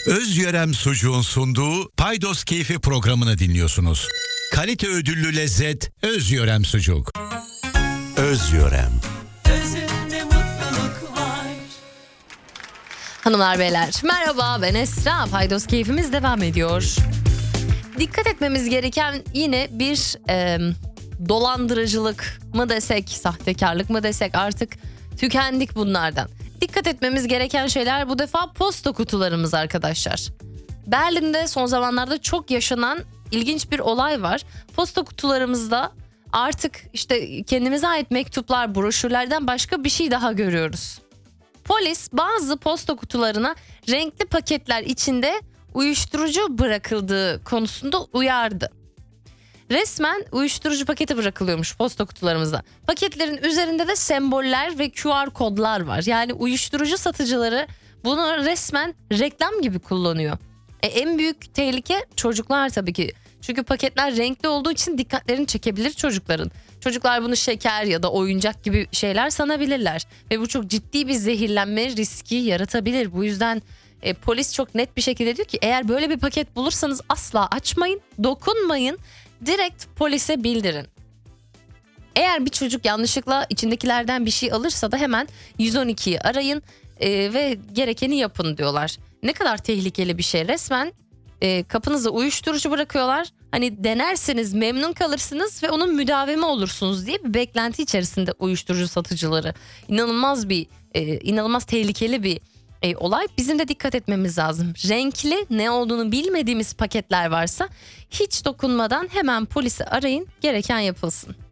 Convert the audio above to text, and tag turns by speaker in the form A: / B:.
A: Özyörem Sucuğun sunduğu Paydos Keyfi programını dinliyorsunuz. Kalite ödüllü lezzet Özyörem Sucuk. Özyörem.
B: Özünde mutluluk var.
C: Hanımlar beyler merhaba, ben Esra. Paydos Keyfimiz devam ediyor. Dikkat etmemiz gereken yine bir dolandırıcılık mı desek, sahtekarlık mı desek, artık tükendik bunlardan. Dikkat etmemiz gereken şeyler bu defa posta kutularımız arkadaşlar. Berlin'de son zamanlarda çok yaşanan ilginç bir olay var. Posta kutularımızda artık işte kendimize ait mektuplar, broşürlerden başka bir şey daha görüyoruz. Polis bazı posta kutularına renkli paketler içinde uyuşturucu bırakıldığı konusunda uyardı. Resmen uyuşturucu paketi bırakılıyormuş posta kutularımızda. Paketlerin üzerinde de semboller ve QR kodlar var. Yani uyuşturucu satıcıları bunu resmen reklam gibi kullanıyor. En büyük tehlike çocuklar tabii ki. Çünkü paketler renkli olduğu için dikkatlerini çekebilir çocukların. Çocuklar bunu şeker ya da oyuncak gibi şeyler sanabilirler. Ve bu çok ciddi bir zehirlenme riski yaratabilir. Bu yüzden polis çok net bir şekilde diyor ki eğer böyle bir paket bulursanız asla açmayın, dokunmayın. Direkt polise bildirin. Eğer bir çocuk yanlışlıkla içindekilerden bir şey alırsa da hemen 112'yi arayın ve gerekeni yapın diyorlar. Ne kadar tehlikeli bir şey, resmen kapınıza uyuşturucu bırakıyorlar. Hani denerseniz memnun kalırsınız ve onun müdavimi olursunuz diye bir beklenti içerisinde uyuşturucu satıcıları. İnanılmaz tehlikeli bir olay. Bizim de dikkat etmemiz lazım. Renkli, ne olduğunu bilmediğimiz paketler varsa hiç dokunmadan hemen polisi arayın, gereken yapılsın.